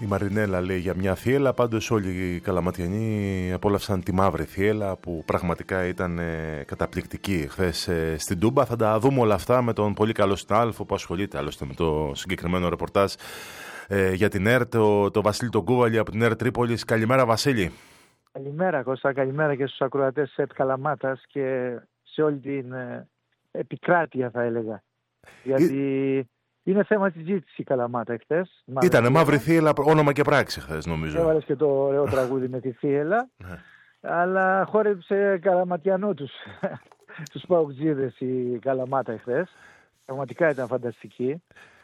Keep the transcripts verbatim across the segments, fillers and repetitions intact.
Η Μαρινέλα λέει για μια θύελα, πάντως όλοι οι Καλαματιανοί απόλαυσαν τη μαύρη θύελα που πραγματικά ήταν ε, καταπληκτική χθες ε, στην Τούμπα. Θα τα δούμε όλα αυτά με τον πολύ καλό συνάδελφο που ασχολείται άλλωστε με το συγκεκριμένο ρεπορτάζ ε, για την ΕΡΤ, το, το Βασίλη τον Κούβαλη από την ΕΡΤ Τρίπολης. Καλημέρα Βασίλη. Καλημέρα Κώστα, καλημέρα και στους ακροατές της ΕΡΤ Καλαμάτας και σε όλη την ε, επικράτεια θα έλεγα. Γιατί... Ε... είναι θέμα συζήτηση η Καλαμάτα χθες. Ήτανε μαύρη θύελα, όνομα και πράξη χθες νομίζω. Έβαλες και το ωραίο τραγούδι με τη θύελα. Αλλά χόρεψε Καλαματιανό τους, τους παουτζίδες η Καλαμάτα χθες. Πραγματικά ήταν φανταστική,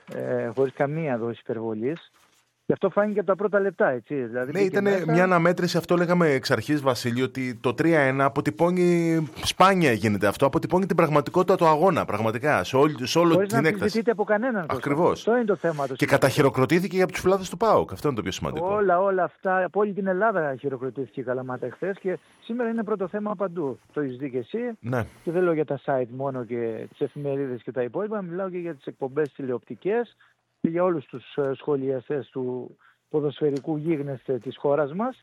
ε, χωρίς καμία δόση υπερβολής. Και αυτό φάνηκε από τα πρώτα λεπτά, έτσι. Δηλαδή, ναι, ήταν μέσα... μια αναμέτρηση, αυτό λέγαμε εξ αρχής, Βασίλη, ότι το τρία ένα αποτυπώνει, σπάνια γίνεται αυτό, αποτυπώνει την πραγματικότητα του αγώνα, πραγματικά, σε, όλη, σε όλη την έκταση. Δεν να από κανέναν. Ακριβώς. Αυτό είναι το θέμα. Το και καταχειροκροτήθηκε για από τους φιλάδες του ΠΑΟΚ, αυτό είναι το πιο σημαντικό. Όλα, όλα αυτά, από όλη την Ελλάδα χειροκροτήθηκε η Καλαμάτα χθες και σήμερα είναι πρώτο θέμα παντού. Το έχεις δει και εσύ. Ναι. Και δεν λέω για τα site μόνο και τις εφημερίδες και τα υπόλοιπα, μιλάω και για τις εκπομπές τηλεοπτικές και για όλους τους σχολιαστές του ποδοσφαιρικού γίγνεσθε της χώρας μας,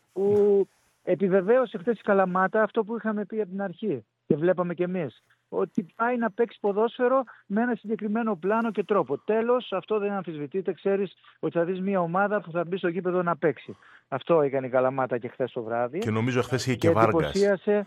που επιβεβαίωσε χθες η Καλαμάτα αυτό που είχαμε πει από την αρχή και βλέπαμε κι εμείς, ότι πάει να παίξει ποδόσφαιρο με ένα συγκεκριμένο πλάνο και τρόπο. Τέλος, αυτό δεν αμφισβητείται, ξέρεις ότι θα δεις μια ομάδα που θα μπει στο γήπεδο να παίξει. Αυτό έκανε η Καλαμάτα και χθες το βράδυ. Και νομίζω χθες είχε και, και Βάργας. Εντυπωσίασε,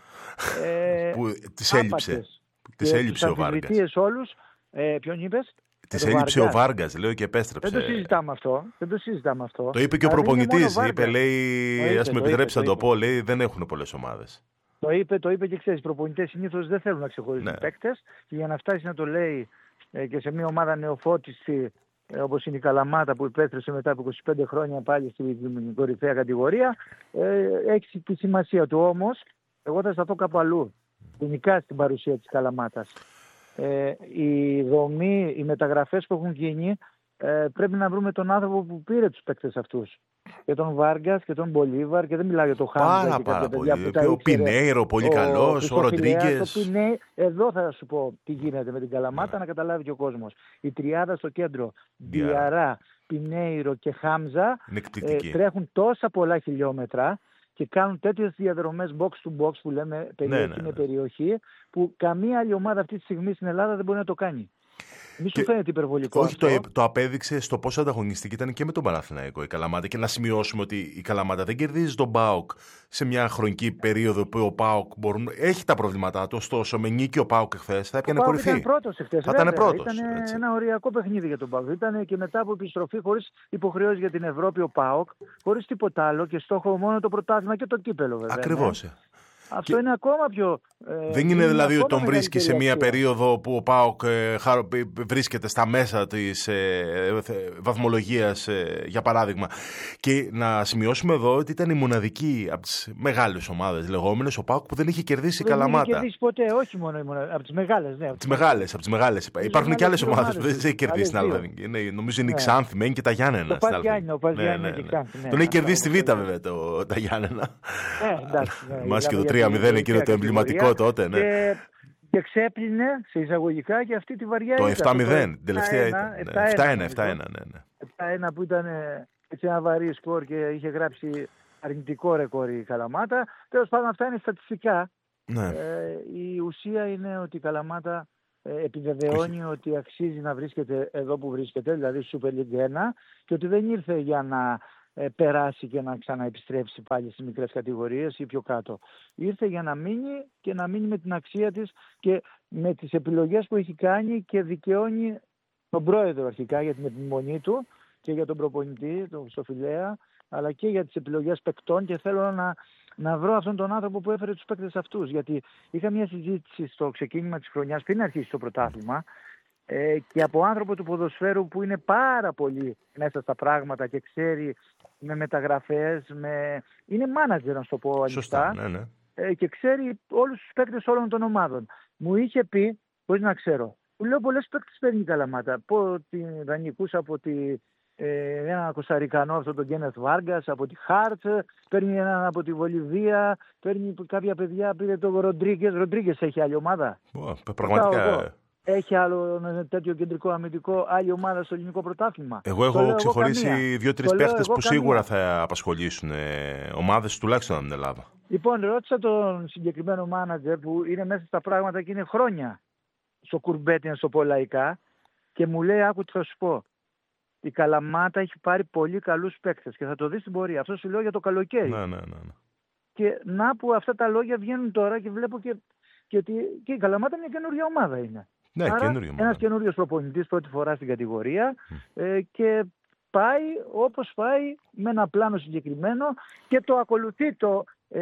ε, που της έλειψε. Της έλειψε ο Βάργας. Όλους, ε, ποιον είπες? Της έλειψε ο Βάργας, λέω, και επέστρεψε. Δεν το συζητάμε αυτό. Δεν το συζητάμε αυτό. Το είπε και ο προπονητής. Είπε, λέει, ας με επιτρέψει να το πω, λέει, δεν έχουν πολλές ομάδες. Το είπε, το είπε και ξέρεις, οι προπονητές συνήθως δεν θέλουν να ξεχωρίζουν ναι. παίκτες και για να φτάσει να το λέει ε, και σε μια ομάδα νεοφώτιστη ε, όπως είναι η Καλαμάτα που επέστρεψε μετά από είκοσι πέντε χρόνια πάλι στην κορυφαία κατηγορία, ε, έχει τη σημασία του. Όμως, εγώ θα σταθώ κάπου αλλού, γενικά στην παρουσία της Καλαμάτας. Ε, η δομή, οι μεταγραφές που έχουν γίνει, ε, πρέπει να βρούμε τον άνθρωπο που πήρε τους παίκτες αυτούς. Και τον Βάργκας και τον Μπολίβαρ, και δεν μιλάω για τον Χάμζα. Πάρα πάρα πολύ. Ο Πινέιρο, πολύ καλός, ο, ο Ροντρίγκες. Εδώ θα σου πω τι γίνεται με την Καλαμάτα, yeah. να καταλάβει και ο κόσμος. Η τριάδα στο κέντρο, Διαρά, Πινέιρο και Χάμζα, ε, τρέχουν τόσα πολλά χιλιόμετρα και κάνουν τέτοιες διαδρομές box to box που λέμε περιοχή ναι, ναι, ναι. με περιοχή, που καμία άλλη ομάδα αυτή τη στιγμή στην Ελλάδα δεν μπορεί να το κάνει. Μη σου φαίνεται υπερβολικό. Όχι, το, το απέδειξε στο πόσο ανταγωνιστική ήταν και με τον Παναθηναϊκό η Καλαμάτα. Και να σημειώσουμε ότι η Καλαμάτα δεν κερδίζει τον ΠΑΟΚ σε μια χρονική περίοδο που ο ΠΑΟΚ μπορούν, έχει τα προβλήματά του. Ωστόσο, με νίκη ο ΠΑΟΚ εχθές θα έπιανε κορυφή. Ήταν πρώτος εχθές. Θα ήταν πρώτος. Ήταν ένα οριακό παιχνίδι για τον ΠΑΟΚ. Ήταν και μετά από επιστροφή χωρίς υποχρεώσεις για την Ευρώπη ο ΠΑΟΚ, χωρίς τίποτα άλλο και στόχο μόνο το πρωτάθλημα και το κύπελο βέβαια. Ακριβώς. Ναι. Αυτό και... είναι ακόμα πιο... Ε, δεν είναι δηλαδή ότι τον βρίσκει σε μια περίοδο που ο ΠΑΟΚ ε, βρίσκεται στα μέσα της ε, ε, βαθμολογίας, ε, για παράδειγμα. Και να σημειώσουμε εδώ ότι ήταν η μοναδική από τις μεγάλες ομάδες λεγόμενες, ο ΠΑΟΚ, που δεν είχε κερδίσει η Καλαμάτα. Δεν είχε κερδίσει ποτέ, όχι μόνο η μοναδική, από τις μεγάλες. Ναι, από τις μεγάλες, από τις μεγάλες. Υπάρχουν και άλλες ομάδες που δεν έχει κερδίσει στην άλλη. Νομίζω είναι η Ξάνθη, μένει και τα Γιάννενα. Το Παζιάννη, ο Παζιάννη και η Ξάνθη. Τον έχει κερδίσει στη Β' βέβαια τα Γιάννενα. Μας και το τρία μηδέν εκείνο το εμβληματικό τότε, ναι. Και, και ξέπλυνε σε εισαγωγικά και αυτή τη βαριά το επτά μηδέν, την τελευταία ήταν. επτά ένα, επτά ένα, ναι, ναι. επτά ένα που ήταν έτσι ένα βαρύ σκορ και είχε γράψει αρνητικό ρεκόρ η Καλαμάτα. Τέλος πάντων, αυτά είναι στατιστικά. Ναι. Ε, η ουσία είναι ότι η Καλαμάτα ε, επιβεβαιώνει Όχι. ότι αξίζει να βρίσκεται εδώ που βρίσκεται, δηλαδή Super League ένα, και ότι δεν ήρθε για να περάσει και να ξαναεπιστρέψει πάλι στις μικρές κατηγορίες ή πιο κάτω. Ήρθε για να μείνει και να μείνει με την αξία της και με τις επιλογές που έχει κάνει και δικαιώνει τον πρόεδρο αρχικά για την επιμονή του και για τον προπονητή, τον Σοφιλέα, αλλά και για τις επιλογές παικτών, και θέλω να, να βρω αυτόν τον άνθρωπο που έφερε τους παίκτες αυτούς, γιατί είχα μια συζήτηση στο ξεκίνημα της χρονιάς πριν αρχίσει το πρωτάθλημα ε, και από άνθρωπο του ποδοσφαίρου που είναι πάρα πολύ μέσα στα πράγματα και ξέρει με μεταγραφές, με... είναι μάνατζερ να σου το πω ανοιχτά. Σωστά, ναι, ναι. Ε, και ξέρει όλους τους παίκτες όλων των ομάδων. Μου είχε πει, χωρίς να ξέρω, του λέω πολλές παίκτες παίρνει η Καλαμάτα. Από την δανεικούς από τη, ε, ένα κοσταρικανό, αυτό τον Γκένεθ Βάργκας, από τη Χάρτ, παίρνει έναν από τη Βολιβία, παίρνει κάποια παιδιά, πήρε τον Ροντρίγκες. Ροντρίγκες έχει άλλη ομάδα. Oh, πραγματικά. έχει άλλο τέτοιο κεντρικό αμυντικό, άλλη ομάδα στο ελληνικό πρωτάθλημα? Εγώ έχω ξεχωρίσει δύο-τρεις παίχτες που σίγουρα θα απασχολήσουν ομάδες τουλάχιστον από την Ελλάδα. Λοιπόν, ρώτησα τον συγκεκριμένο μάνατζερ που είναι μέσα στα πράγματα και είναι χρόνια στο κουρμπέτι, να στο πω λαϊκά, και μου λέει, άκου τι θα σου πω. Η Καλαμάτα έχει πάρει πολύ καλούς παίκτες και θα το δεις στην πορεία. Αυτό σου λέω για το καλοκαίρι. Ναι, ναι, ναι, ναι. Και να που αυτά τα λόγια βγαίνουν τώρα και βλέπω και, και ότι και η Καλαμάτα μια καινούργια ομάδα είναι. Ναι, άρα καινούργια ομάδα. Ένας καινούριος προπονητής πρώτη φορά στην κατηγορία mm. ε, και πάει όπως πάει με ένα πλάνο συγκεκριμένο και το ακολουθεί, το ε,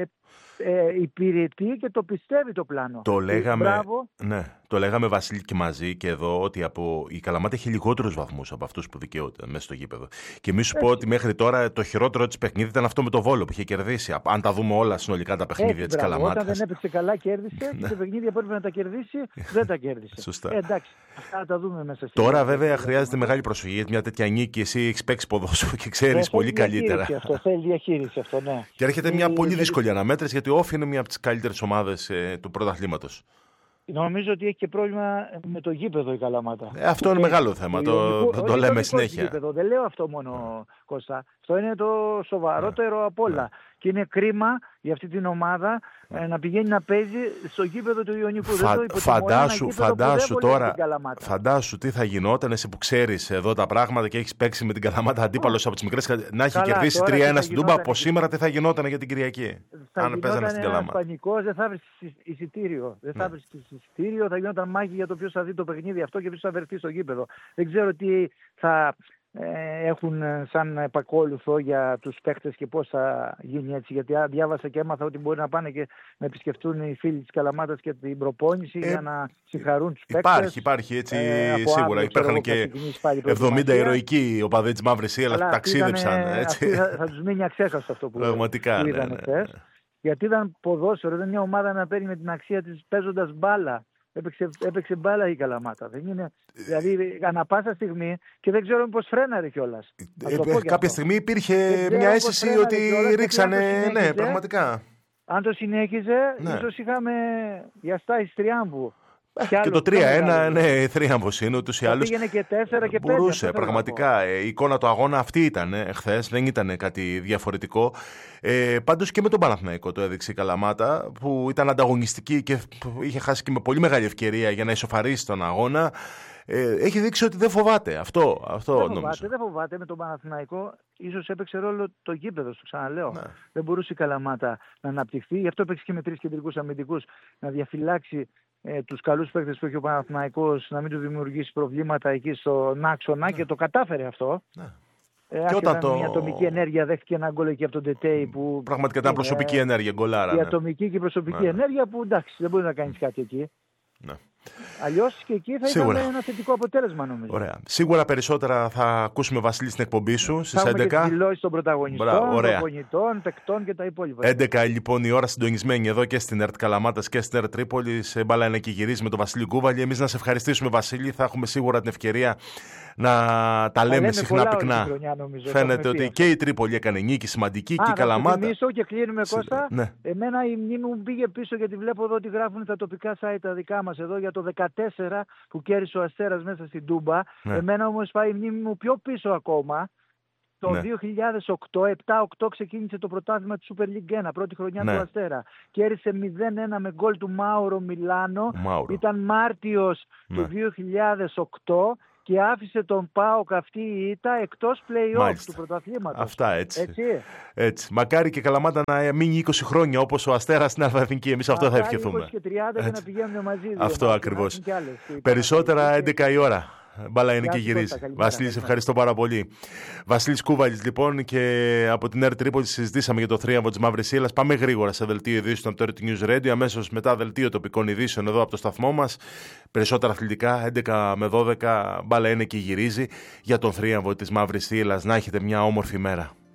ε, υπηρετεί και το πιστεύει το πλάνο. Το λέγαμε, ναι, το λέγαμε Βασίλη και μαζί και εδώ ότι από, η Καλαμάτα έχει λιγότερους βαθμούς από αυτούς που δικαιούνται μέσα στο γήπεδο. Και μη σου Έτσι. πω ότι μέχρι τώρα το χειρότερο της παιχνίδι ήταν αυτό με το Βόλο που είχε κερδίσει. Αν τα δούμε όλα συνολικά τα παιχνίδια Έτσι, της Καλαμάτας. Όταν δεν έπαιξε καλά κέρδισε και τα παιχνίδια που έπρεπε να τα κερδίσει δεν τα κέρδισε. Σωστά. Ε, εντάξει, αυτά τα δούμε μέσα. Τώρα βέβαια χρειάζεται μεγάλη προσοχή γιατί μια τέτοια νίκη εσύ έχεις παίξει ποδόσφαιρο και ξέρεις πολύ καλύτερα. Αυτό, θέλει διαχείριση αυτό, ναι. Και έρχεται μια πολύ δύσκολη αναμέτρηση γιατί ο Όφη είναι μια από τις καλύτερες ομάδες ε, του πρωταθλήματος. Νομίζω ότι έχει και πρόβλημα με το γήπεδο η Καλαμάτα. Ε, αυτό είναι μεγάλο θέμα, το, το, το λέμε συνέχεια. Γήπεδο. Δεν λέω αυτό μόνο, Κώστα. Αυτό είναι το σοβαρότερο yeah. από όλα. Yeah. Και είναι κρίμα για αυτή την ομάδα yeah. να πηγαίνει να παίζει στο γήπεδο του Ιωνικού. Φα, δεν το φαντάσου, φαντάσου τώρα, φαντάσου τι θα γινόταν εσύ που ξέρεις εδώ τα πράγματα και έχεις παίξει με την Καλαμάτα αντίπαλος oh. από τις μικρές, να έχει κερδίσει τρία ένα στην Τούμπα, από σήμερα τι θα γινόταν για την Κυριακή. Θα αν παίζανε στην Καλαμάτα. Πανικός, δεν θα βρεις εισιτήριο. Δεν θα βρεις εισιτήριο, θα γινόταν μάχη για το ποιος θα δει το παιχνίδι αυτό και ποιος θα βρεθεί στο γήπεδο. Δεν ξέρω τι θα ε, έχουν σαν επακόλουθο για τους παίκτες και πώς θα γίνει έτσι. Γιατί διάβασα και έμαθα ότι μπορεί να πάνε και να επισκεφτούν οι φίλοι της Καλαμάτας και την προπόνηση ε, για να συγχαρούν τους παίκτες. Υπάρχει, υπάρχει έτσι ε, σίγουρα. Υπήρχαν και εβδομήντα ηρωικοί οπαδοί της Μαύρης Σίελας που ταξίδεψαν. Έτσι. Θα, θα τους μείνει αξέχαστο αυτό που, Πραγματικά, που είδαμε χθες. Ναι, ναι. Γιατί ήταν ποδόσφαιρο, ήταν μια ομάδα να παίρνει με την αξία της παίζοντας μπάλα. Έπαιξε, έπαιξε μπάλα η Καλαμάτα. Δεν είναι, δηλαδή, ανά πάσα στιγμή και δεν ξέρω πώς φρέναρε κιόλας. Ε, ε, κάποια αυτό. στιγμή υπήρχε μια αίσθηση ότι ρίξανε. Ναι, πραγματικά. Αν το συνέχιζε, ναι. ίσως είχαμε διαστάσεις τριάμβου. Και, και το τρία ένα, ναι, θρίαμβος είναι ούτως ή άλλως. Πήγαινε και τέσσερα και πέντε. Μπορούσε, πραγματικά. Η εικόνα του αγώνα αυτή ήταν χθες, δεν ήταν κάτι διαφορετικό. Ε, πάντως και με τον Παναθηναϊκό το έδειξε η Καλαμάτα, που ήταν ανταγωνιστική και είχε χάσει και με πολύ μεγάλη ευκαιρία για να ισοφαρίσει τον αγώνα. Ε, έχει δείξει ότι δεν φοβάται. Αυτό, αυτό δεν νομίζω. Φοβάται, δεν φοβάται. Με τον Παναθηναϊκό ίσως έπαιξε ρόλο το γήπεδο, το ξαναλέω. Ναι. Δεν μπορούσε η Καλαμάτα να αναπτυχθεί. Γι' αυτό έπαιξε και με τρεις κεντρικούς αμυντικούς να διαφυλάξει ε, τους καλούς παίκτες που έχει ο Παναθηναϊκός, να μην του δημιουργήσει προβλήματα εκεί στον άξονα, ναι. και το κατάφερε αυτό. Ναι. Ε, και όταν το... Μια ατομική ενέργεια δέχτηκε ένα γκολ εκεί από τον Τετέι που. Πραγματικά ήταν προσωπική ενέργεια, γκολάρα. Η ναι. ατομική και η προσωπική ναι. ενέργεια που εντάξει, δεν μπορεί να κάνει κάτι εκεί. Ναι. Αλλιώς και εκεί θα Σίγουρα. ήταν ένα θετικό αποτέλεσμα, νομίζω. Ωραία. Σίγουρα περισσότερα θα ακούσουμε, Βασίλη, στην εκπομπή σου στις έντεκα. Θα έχουμε δηλώσεις των πρωταγωνιστών, των προπονητών, παικτών και τα υπόλοιπα. έντεκα λοιπόν η ώρα, συντονισμένη εδώ και στην ΕΡΤ Καλαμάτας και στην ΕΡΤ Τρίπολης. Μπάλα είναι και γυρίζει με τον Βασίλη Κούβαλη. Εμείς να σε ευχαριστήσουμε, Βασίλη. Θα έχουμε σίγουρα την ευκαιρία να τα λέμε, λέμε συχνά πυκνά. Χρονιά, νομίζω, φαίνεται ότι και η Τρίπολη έκανε νίκη σημαντική. Α, και η Καλαμάτα. Να θυμίσω και κλείνουμε, Κώστα. Ναι. Εμένα η μνήμη μου πήγε πίσω γιατί βλέπω εδώ ότι γράφουν τα τοπικά site τα δικά μας εδώ για το δεκατέσσερα που κέρδισε ο Αστέρας μέσα στην Τούμπα. Ναι. Εμένα όμως πάει η μνήμη μου πιο πίσω ακόμα. Το ναι. δύο χιλιάδες οκτώ, επτά οκτώ ξεκίνησε το πρωτάθλημα της Super League ένα, πρώτη χρονιά ναι. του Αστέρα. Κέρδισε μηδέν ένα με γκολ του Μάουρο Μιλάνο. Μάουρο. Ήταν Μάρτιος ναι. του δύο χιλιάδες οκτώ και άφησε τον ΠΑΟΚ αυτή η ήττα εκτός play-off του πρωταθλήματος. Αυτά έτσι. έτσι. έτσι. Μακάρι και Καλαμάτα να μείνει είκοσι χρόνια όπως ο Αστέρας στην Αλφα-Εθνική. Εμείς αυτό θα ευχηθούμε. είκοσι και τριάντα και να πηγαίνουμε μαζί. Αυτό ακριβώς. Περισσότερα έντεκα η ώρα. Μπάλα είναι και γυρίζει. Βασίλη, ευχαριστώ πάρα πολύ. Βασίλης Κούβαλης, λοιπόν, και από την ΕΡΤ Τρίπολη συζητήσαμε για το θρίαμβο της Μαύρης Σίελας. Πάμε γρήγορα σε δελτίο ειδήσεων από το ΕΡΤ News Radio. Αμέσως μετά δελτίο τοπικών ειδήσεων εδώ από το σταθμό μας. Περισσότερα αθλητικά, έντεκα με δώδεκα. Μπάλα είναι και γυρίζει για τον θρίαμβο της Μαύρης Σίελας. Να έχετε μια όμορφη μέρα.